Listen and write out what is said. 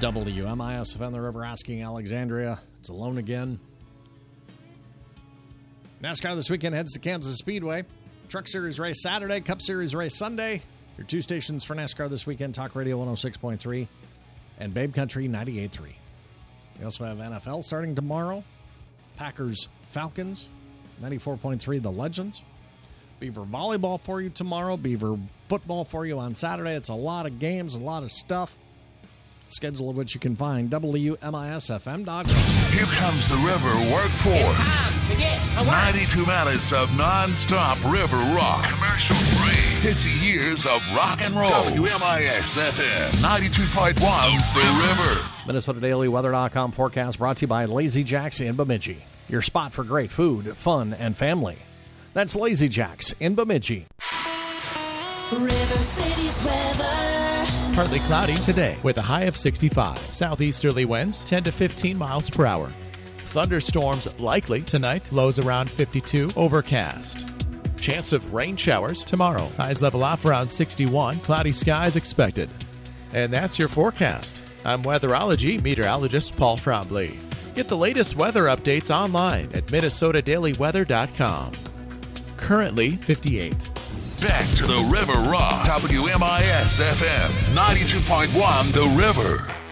WMIS-FM, the River asking Alexandria. It's alone again. NASCAR this weekend heads to Kansas Speedway. Truck Series race Saturday, Cup Series race Sunday. Your two stations for NASCAR this weekend, Talk Radio 106.3 and Babe Country 98.3. We also have NFL starting tomorrow. Packers, Falcons, 94.3 The Legends. Beaver volleyball for you tomorrow. Beaver football for you on Saturday. It's a lot of games, a lot of stuff. Schedule of which you can find WMISFM.com. Here comes the River Workforce. It's time to get to work. 92 minutes of non-stop river rock. Commercial free. 50 years of rock and roll. WMIS-FM 92.1 The River. MinnesotaDailyWeather.com forecast brought to you by Lazy Jack's in Bemidji. Your spot for great food, fun, and family. That's Lazy Jack's in Bemidji. River City's weather. Partly cloudy today with a high of 65. Southeasterly winds 10 to 15 miles per hour. Thunderstorms likely tonight. Lows around 52. Overcast. Chance of rain showers tomorrow. Highs level off around 61. Cloudy skies expected. And that's your forecast. I'm weatherology meteorologist Paul Trombley. Get the latest weather updates online at MinnesotaDailyWeather.com. Currently 58. Back to the River Rock. WMIS-FM 92.1 The River.